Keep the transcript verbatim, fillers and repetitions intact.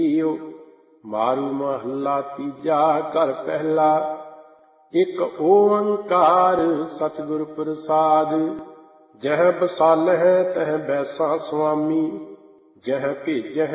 ਮਾਰੂ ਮਹੱਲਾ ਤੀਜਾ ਘਰ ਪਹਿਲਾ। ਇੱਕ ਓੰਕਾਰ ਸਤਿਗੁਰ ਪ੍ਰਸਾਦ। ਜਹ ਬਸਾਲਹਿ ਤਹ ਬੈਸਾ ਸੁਆਮੀ, ਜਹ ਭੇਜਹਿ